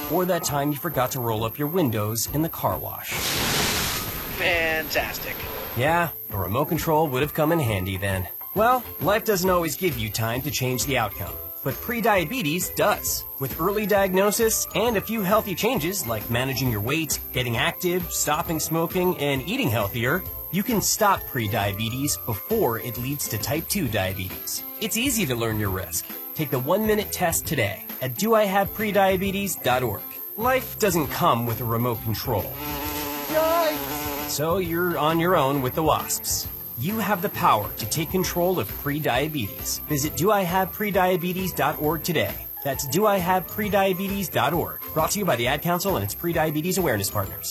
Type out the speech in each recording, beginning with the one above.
or that time you forgot to roll up your windows in the car wash. Fantastic. Yeah, a remote control would have come in handy then. Well, life doesn't always give you time to change the outcome, but prediabetes does. With early diagnosis and a few healthy changes like managing your weight, getting active, stopping smoking, and eating healthier, you can stop prediabetes before it leads to type 2 diabetes. It's easy to learn your risk. Take the 1-minute test today at doihaveprediabetes.org. Life doesn't come with a remote control. Yikes! So you're on your own with the wasps. You have the power to take control of prediabetes. Visit doihaveprediabetes.org today. That's doihaveprediabetes.org. Brought to you by the Ad Council and its prediabetes awareness partners.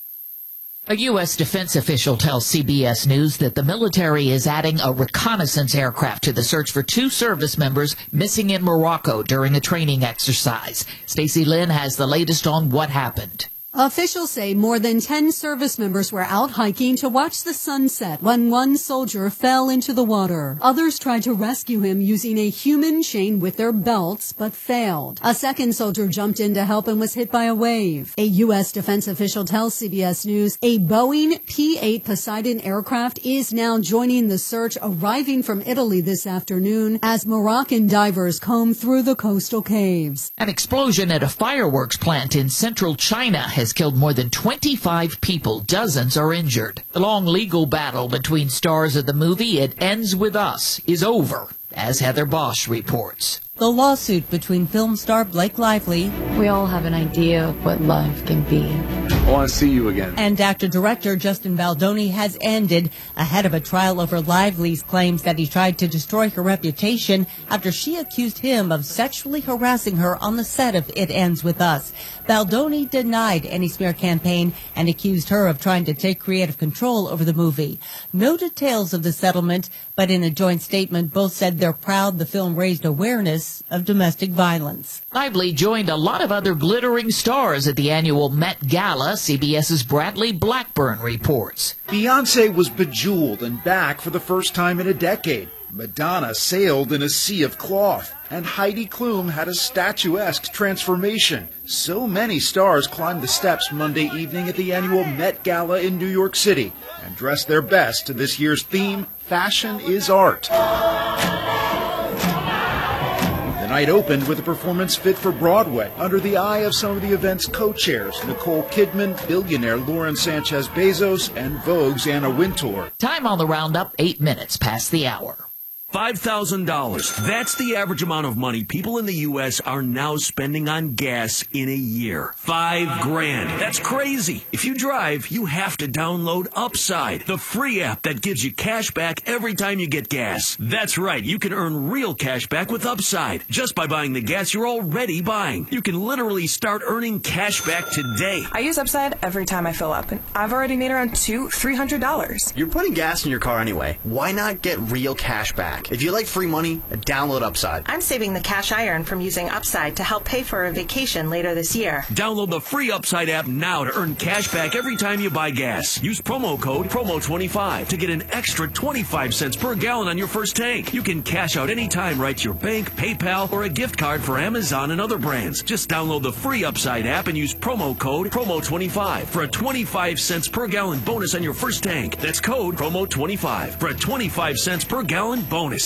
A U.S. defense official tells CBS News that the military is adding a reconnaissance aircraft to the search for 2 service members missing in Morocco during a training exercise. Stacey Lynn has the latest on what happened. Officials say more than 10 service members were out hiking to watch the sunset when one soldier fell into the water. Others tried to rescue him using a human chain with their belts, but failed. A second soldier jumped in to help and was hit by a wave. A U.S. defense official tells CBS News a Boeing P-8 Poseidon aircraft is now joining the search, arriving from Italy this afternoon as Moroccan divers comb through the coastal caves. An explosion at a fireworks plant in central China has killed more than 25 people. Dozens are injured. The long legal battle between stars of the movie It Ends With Us is over, as Heather Bosch reports. The lawsuit between film star Blake Lively, we all have an idea of what love can be, I want to see you again, and actor-director Justin Baldoni has ended ahead of a trial over Lively's claims that he tried to destroy her reputation after she accused him of sexually harassing her on the set of It Ends With Us. Baldoni denied any smear campaign and accused her of trying to take creative control over the movie. No details of the settlement, but in a joint statement, both said they're proud the film raised awareness of domestic violence. Lively joined a lot of other glittering stars at the annual Met Gala. CBS's Bradley Blackburn reports. Beyoncé was bejeweled and back for the first time in a decade. Madonna sailed in a sea of cloth, and Heidi Klum had a statuesque transformation. So many stars climbed the steps Monday evening at the annual Met Gala in New York City and dressed their best to this year's theme, Fashion is Art. The night opened with a performance fit for Broadway under the eye of some of the event's co-chairs, Nicole Kidman, billionaire Lauren Sanchez Bezos, and Vogue's Anna Wintour. Time on the roundup, 8 minutes past the hour. $5,000. That's the average amount of money people in the U.S. are now spending on gas in a year. $5,000. That's crazy. If you drive, you have to download Upside, the free app that gives you cash back every time you get gas. That's right. You can earn real cash back with Upside just by buying the gas you're already buying. You can literally start earning cash back today. I use Upside every time I fill up, and I've already made around $300. You're putting gas in your car anyway. Why not get real cash back? If you like free money, download Upside. I'm saving the cash I earn from using Upside to help pay for a vacation later this year. Download the free Upside app now to earn cash back every time you buy gas. Use promo code PROMO25 to get an extra 25 cents per gallon on your first tank. You can cash out anytime right to your bank, PayPal, or a gift card for Amazon and other brands. Just download the free Upside app and use promo code PROMO25 for a 25 cents per gallon bonus on your first tank. That's code PROMO25 for a 25 cents per gallon bonus.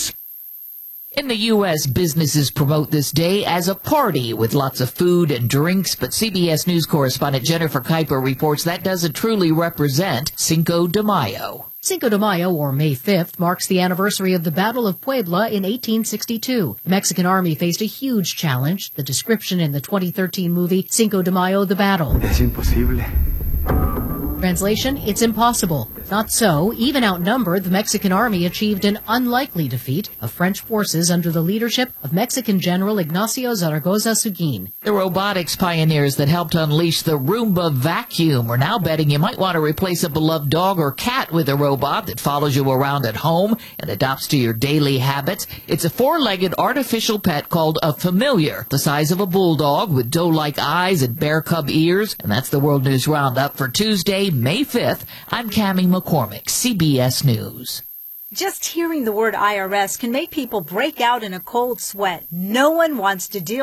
In the U.S., businesses promote this day as a party with lots of food and drinks, but CBS News correspondent Jennifer Kuiper reports that doesn't truly represent Cinco de Mayo. Cinco de Mayo, or May 5th, marks the anniversary of the Battle of Puebla in 1862. The Mexican army faced a huge challenge, the description in the 2013 movie Cinco de Mayo, The Battle. Es imposible. Translation, it's impossible. Not so. Even outnumbered, the Mexican army achieved an unlikely defeat of French forces under the leadership of Mexican General Ignacio Zaragoza Seguin. The robotics pioneers that helped unleash the Roomba vacuum are now betting you might want to replace a beloved dog or cat with a robot that follows you around at home and adapts to your daily habits. It's a four-legged artificial pet called a familiar, the size of a bulldog with doe-like eyes and bear cub ears. And that's the World News Roundup for Tuesday, May 5th. I'm Cammie McCormick, CBS News. Just hearing the word IRS can make people break out in a cold sweat. No one wants to deal